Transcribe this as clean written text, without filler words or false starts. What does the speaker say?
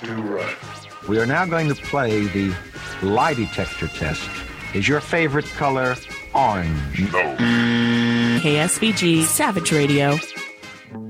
Do right. We are now going to play the lie detector test. Is your favorite color orange? No. KSBG Savage Radio.